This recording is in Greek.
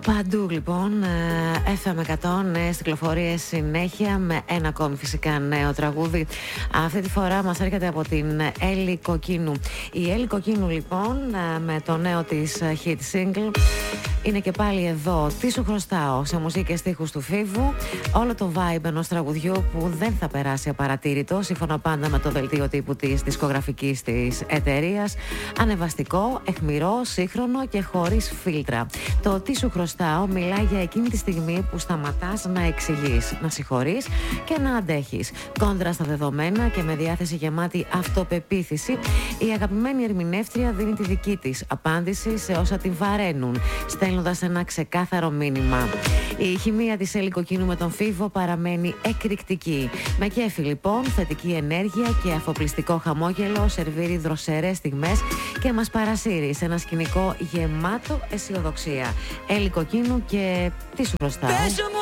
Παντού λοιπόν, FM 100, νέες κυκλοφορίες συνέχεια με ένα ακόμη φυσικά νέο τραγούδι. Αυτή τη φορά μας έρχεται από την Έλλη Κοκκίνου. Η Έλλη Κοκκίνου λοιπόν με το νέο της hit single είναι και πάλι εδώ. Τι σου χρωστάω, σε μουσική και στίχους του Φίβου. Όλο το vibe ενός τραγουδιού που δεν θα περάσει απαρατήρητο, σύμφωνα πάντα με το δελτίο τύπου της δισκογραφικής της εταιρείας. Ανεβαστικό, αιχμηρό, σύγχρονο και χωρίς φίλτρα. Το τι σου χρωστάω μιλάει για εκείνη τη στιγμή που σταματάς να εξηγείς, να συγχωρείς και να αντέχεις. Κόντρα στα δεδομένα και με διάθεση γεμάτη αυτοπεποίθηση, η αγαπημένη ερμηνεύτρια δίνει τη δική της απάντηση σε όσα τη βαραίνουν, στέλνοντας ένα ξεκάθαρο μήνυμα. Η χημεία της Έλλη Κοκκίνου με τον Φίβο παραμένει εκρηκτική. Με κέφι λοιπόν, θετική ενέργεια και αφοπλιστικό χαμόγελο σερβίρει δροσερές στιγμές και μας παρασύρει σε ένα σκηνικό γεμάτο αισιοδοξία. Έλλη Κοκκίνου και τι σου χρωστάω.